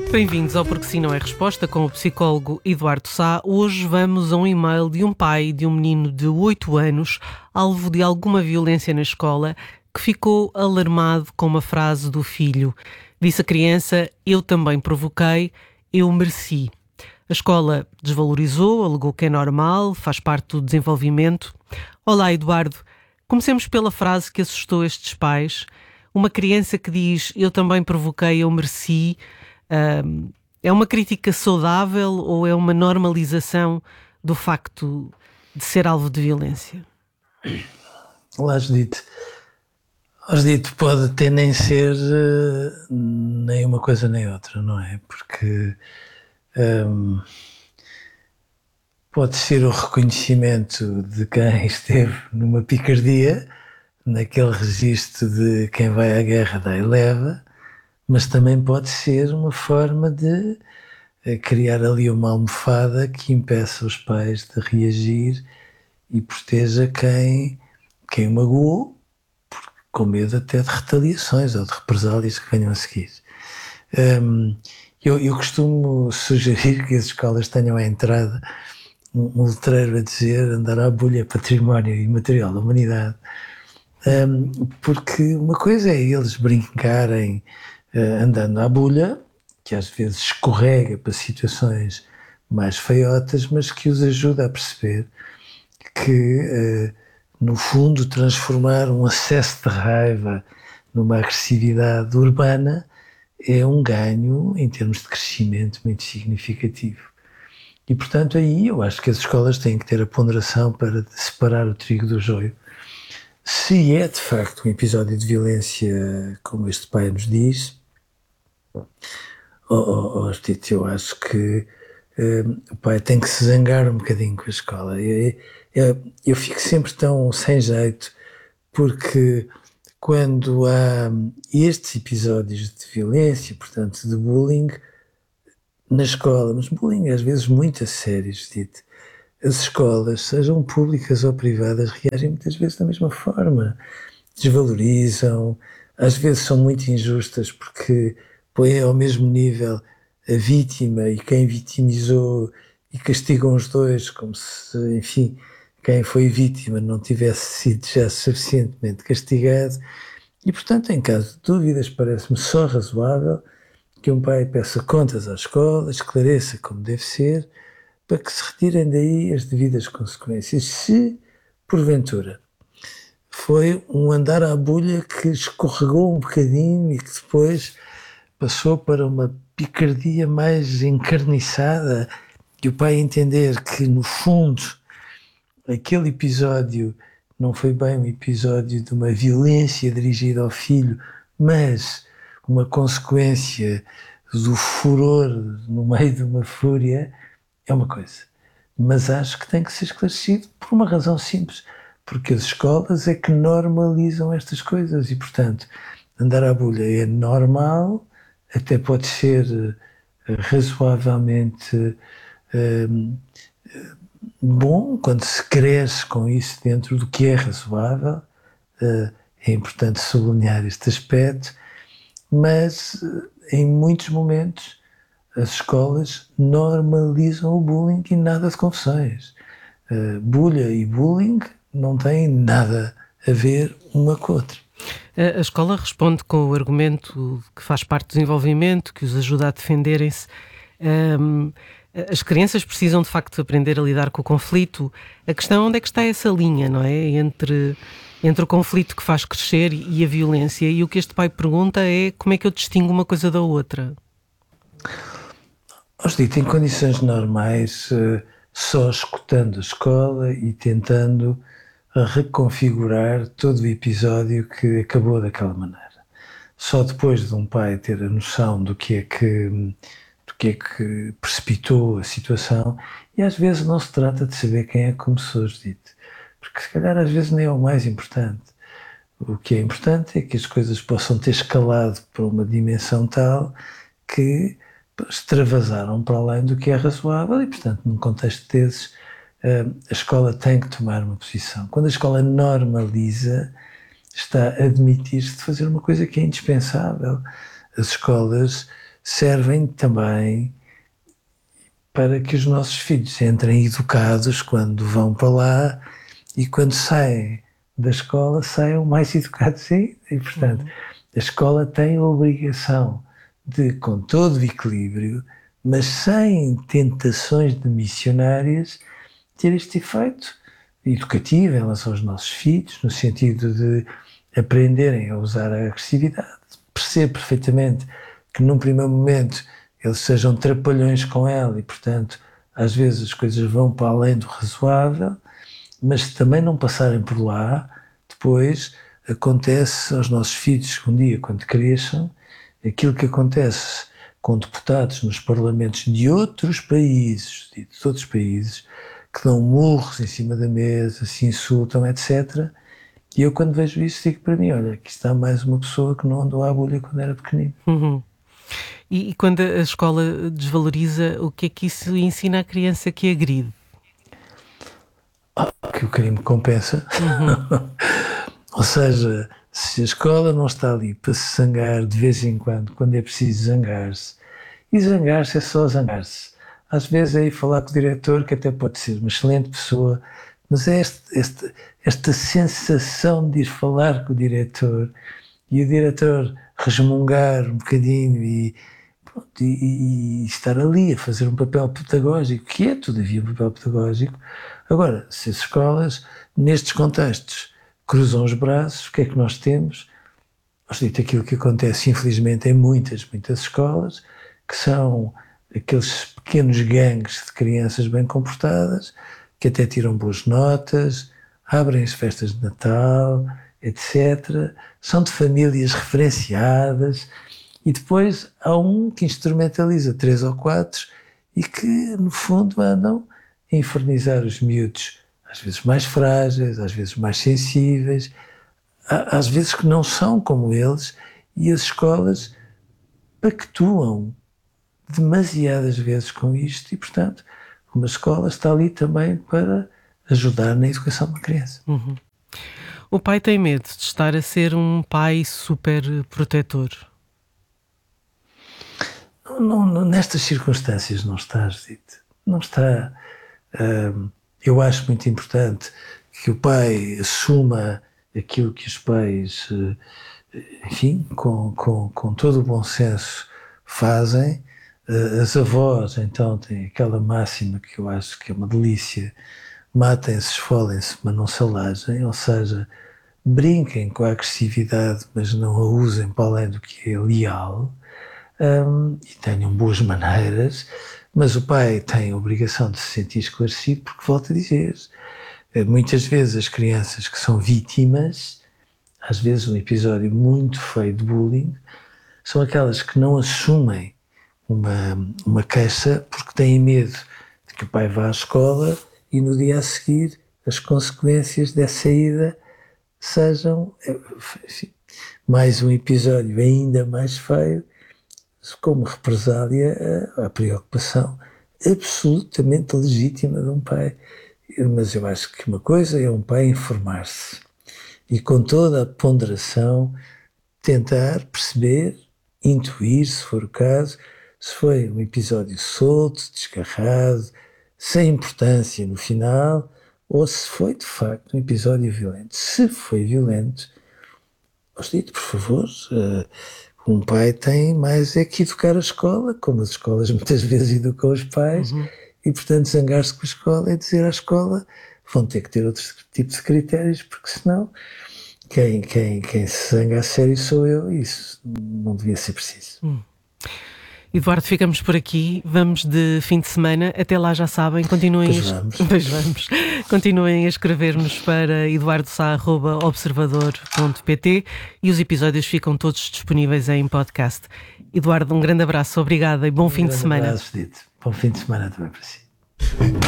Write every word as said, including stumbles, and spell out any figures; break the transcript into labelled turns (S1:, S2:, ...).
S1: Bem-vindos ao Porque Sim Não É Resposta com o psicólogo Eduardo Sá. Hoje vamos a um e-mail de um pai de um menino de oito anos, alvo de alguma violência na escola, que ficou alarmado com uma frase do filho. Disse a criança: "Eu também provoquei, eu mereci." A escola desvalorizou, alegou que é normal, faz parte do desenvolvimento. Olá, Eduardo. Comecemos pela frase que assustou estes pais. Uma criança que diz: "Eu também provoquei, eu mereci." Uh, é uma crítica saudável ou é uma normalização do facto de ser alvo de violência?
S2: Olá, Judite. Judite, pode até nem ser uh, nem uma coisa nem outra, não é? Porque um, pode ser o reconhecimento de quem esteve numa picardia, naquele registro de quem vai à guerra dá e leva, mas também pode ser uma forma de criar ali uma almofada que impeça os pais de reagir e proteja quem, quem o magoou, com medo até de retaliações ou de represálias que venham a seguir. Um, eu, eu costumo sugerir que as escolas tenham à entrada um, um letreiro a dizer: andar à bulha, património imaterial da humanidade. Um, porque uma coisa é eles brincarem uh, andando à bulha, que às vezes escorrega para situações mais feiotas, mas que os ajuda a perceber que, uh, no fundo, transformar um acesso de raiva numa agressividade urbana é um ganho em termos de crescimento muito significativo. E, portanto, aí eu acho que as escolas têm que ter a ponderação para separar o trigo do joio. Se é, de facto, um episódio de violência como este pai nos diz, oh, oh, oh, Tito, eu acho que um, o pai tem que se zangar um bocadinho com a escola. Eu, eu, eu fico sempre tão sem jeito, porque quando há estes episódios de violência, portanto, de bullying na escola, mas bullying às vezes muito a sério, Tito, as escolas, sejam públicas ou privadas, reagem muitas vezes da mesma forma. Desvalorizam, às vezes são muito injustas porque põem ao mesmo nível a vítima e quem vitimizou e castigam os dois como se, enfim, quem foi vítima não tivesse sido já suficientemente castigado. E, portanto, em caso de dúvidas, parece-me só razoável que um pai peça contas à escola, esclareça como deve ser, para que se retirem daí as devidas consequências. Se, porventura, foi um andar à bulha que escorregou um bocadinho e que depois passou para uma picardia mais encarniçada, e o pai entender que, no fundo, aquele episódio não foi bem um episódio de uma violência dirigida ao filho, mas uma consequência do furor no meio de uma fúria, é uma coisa. Mas acho que tem que ser esclarecido por uma razão simples, porque as escolas é que normalizam estas coisas e, portanto, andar à bulha é normal, até pode ser uh, razoavelmente uh, bom quando se cresce com isso dentro do que é razoável. Uh, é importante sublinhar este aspecto, mas uh, em muitos momentos as escolas normalizam o bullying e nada de confusões. Uh, bulha e bullying não têm nada a ver uma com a outra.
S1: A escola responde com o argumento que faz parte do desenvolvimento, que os ajuda a defenderem-se. Um, as crianças precisam, de facto, aprender a lidar com o conflito. A questão é onde é que está essa linha, não é? Entre, entre o conflito que faz crescer e a violência. E o que este pai pergunta é: como é que eu distingo uma coisa da outra?
S2: Dito, em condições normais, só escutando a escola e tentando reconfigurar todo o episódio que acabou daquela maneira. Só depois de um pai ter a noção do que é que, do que é que precipitou a situação, e às vezes não se trata de saber quem é que começou, Judite, porque se calhar às vezes nem é o mais importante. O que é importante é que as coisas possam ter escalado para uma dimensão tal que extravasaram para além do que é razoável e, portanto, num contexto desses, a escola tem que tomar uma posição. Quando a escola normaliza, está a admitir-se de fazer uma coisa que é indispensável. As escolas servem também para que os nossos filhos entrem educados quando vão para lá e quando saem da escola saiam mais educados ainda. E, portanto, uhum. a escola tem a obrigação de, com todo o equilíbrio, mas sem tentações de missionárias, ter este efeito educativo em relação aos nossos filhos, no sentido de aprenderem a usar a agressividade. Percebo perfeitamente que num primeiro momento eles sejam trapalhões com ela e, portanto, às vezes as coisas vão para além do razoável, mas se também não passarem por lá, depois acontece aos nossos filhos, um dia, quando cresçam, aquilo que acontece com deputados nos parlamentos de outros países, de outros países, que dão murros em cima da mesa, se insultam, etcétera. E eu, quando vejo isso, digo para mim, olha, aqui está mais uma pessoa que não andou à agulha quando era pequenino.
S1: Uhum. E, e quando a escola desvaloriza, o que é que isso ensina à criança que agride?
S2: Oh, que o crime compensa. Uhum. Ou seja, se a escola não está ali para se zangar de vez em quando, quando é preciso zangar-se, e zangar-se é só zangar-se. Às vezes é ir falar com o diretor, que até pode ser uma excelente pessoa, mas é este, este, esta sensação de ir falar com o diretor e o diretor resmungar um bocadinho e, pronto, e, e estar ali a fazer um papel pedagógico, que é todavia um papel pedagógico. Agora, se as escolas, nestes contextos, cruzam os braços, o que é que nós temos? Nós dito aquilo que acontece, infelizmente, em muitas, muitas escolas, que são aqueles pequenos gangues de crianças bem comportadas, que até tiram boas notas, abrem as festas de Natal, etcétera. São de famílias referenciadas e depois há um que instrumentaliza três ou quatro e que, no fundo, andam a infernizar os miúdos, às vezes mais frágeis, às vezes mais sensíveis, às vezes que não são como eles, e as escolas pactuam demasiadas vezes com isto e, portanto, uma escola está ali também para ajudar na educação de uma criança.
S1: Uhum. O pai tem medo de estar a ser um pai super protetor?
S2: Não, não, nestas circunstâncias não está, Judite. Não está. Uh, eu acho muito importante que o pai assuma aquilo que os pais, uh, enfim, com, com, com todo o bom senso fazem. Uh, as avós, então, têm aquela máxima que eu acho que é uma delícia: matem-se, esfolem-se, mas não se alajem, ou seja, brinquem com a agressividade, mas não a usem para além do que é leal, um, e tenham boas maneiras, mas o pai tem a obrigação de se sentir esclarecido, porque, volto a dizer, muitas vezes as crianças que são vítimas, às vezes um episódio muito feio de bullying, são aquelas que não assumem uma, uma queixa porque têm medo de que o pai vá à escola e no dia a seguir as consequências dessa ida sejam, enfim, mais um episódio ainda mais feio, como represália à preocupação absolutamente legítima de um pai. Mas eu acho que uma coisa é um pai informar-se e, com toda a ponderação, tentar perceber, intuir, se for o caso, se foi um episódio solto, desgarrado, sem importância no final, ou se foi, de facto, um episódio violento. Se foi violento, posso dizer, por favor, um pai tem mais é que educar a escola, como as escolas muitas vezes educam os pais, uhum. E, portanto, zangar-se com a escola é dizer à escola vão ter que ter outro tipo de critérios, porque senão quem, quem, quem se zanga a sério sou eu, e isso não devia ser preciso. Hum.
S1: Eduardo, ficamos por aqui, vamos de fim de semana, até lá já sabem, continuem,
S2: pois vamos.
S1: Pois vamos. Continuem a escrever-nos para eduardo sá arroba observador ponto pt e os episódios ficam todos disponíveis em podcast. Eduardo, um grande abraço, obrigada e bom
S2: um
S1: fim de semana.
S2: Um grande abraço, Dito. Bom fim de semana também para si.